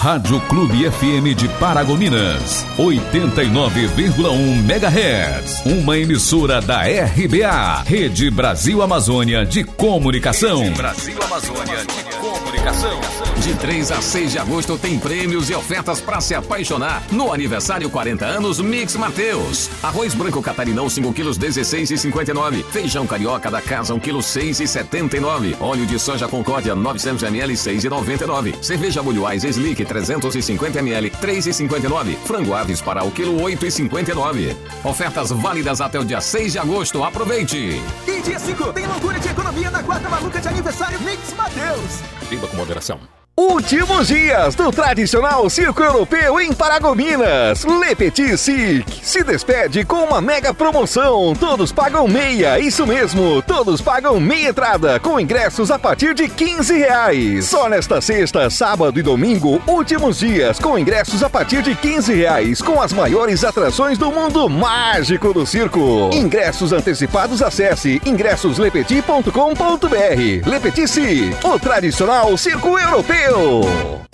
Rádio Clube FM de Paragominas, 89,1 MHz. Uma emissora da RBA, Rede Brasil Amazônia de Comunicação. Rede Brasil Amazônia de Comunicação. De 3 a 6 de agosto tem prêmios e ofertas para se apaixonar no aniversário 40 anos Mix Mateus. Arroz branco catarinão 5 quilos 16,59. Feijão carioca da casa 1 quilo 6,79. Óleo de soja Concórdia 900 ml 6,99. Cerveja Bulhoais Slick 350 ml 3,59. Frango Aves para o quilo 8,59. Ofertas válidas até o dia 6 de agosto. Aproveite! E dia 5 tem loucura de economia na quarta maluca de aniversário Mix Mateus. Beba com moderação. Últimos dias do tradicional Circo Europeu em Paragominas. Le Petit Cirque se despede com uma mega promoção. Todos pagam meia, isso mesmo. Todos pagam meia entrada, com ingressos a partir de R$15. Só nesta sexta, sábado e domingo, últimos dias, com ingressos a partir de R$15, com as maiores atrações do mundo mágico do circo. Ingressos antecipados, acesse ingressoslepetit.com.br. Le Petit Cirque, o tradicional Circo Europeu.